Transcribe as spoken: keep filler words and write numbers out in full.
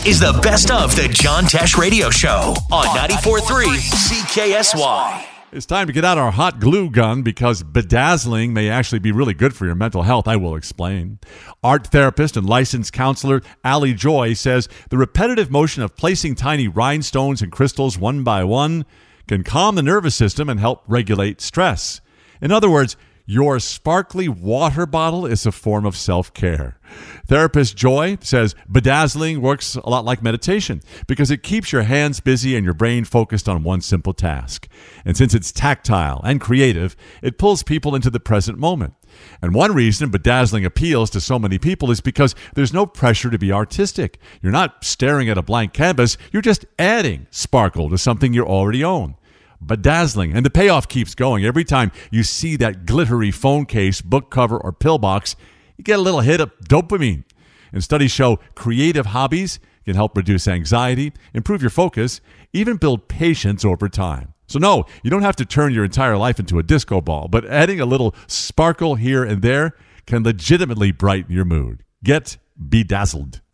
is the best of the John Tesh Radio Show on ninety-four point three C K S Y. It's time to get out our hot glue gun because bedazzling may actually be really good for your mental health. I will explain. Art therapist and licensed counselor Allie Joy says the repetitive motion of placing tiny rhinestones and crystals one by one can calm the nervous system and help regulate stress. In other words, your sparkly water bottle is a form of self-care. Therapist Joy says bedazzling works a lot like meditation because it keeps your hands busy and your brain focused on one simple task. And since it's tactile and creative, it pulls people into the present moment. And one reason bedazzling appeals to so many people is because there's no pressure to be artistic. You're not staring at a blank canvas. You're just adding sparkle to something you already own. Bedazzling, and the payoff keeps going. Every time you see that glittery phone case, book cover, or pill box, you get a little hit of dopamine. And studies show creative hobbies can help reduce anxiety, improve your focus, even build patience over time. So no, you don't have to turn your entire life into a disco ball, but adding a little sparkle here and there can legitimately brighten your mood. Get bedazzled.